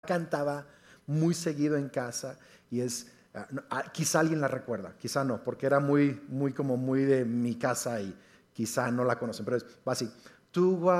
cantaba muy seguido en casa y quizá alguien la recuerda, quizá no, porque era muy de mi casa y quizá no la conocen, pero va así. Tú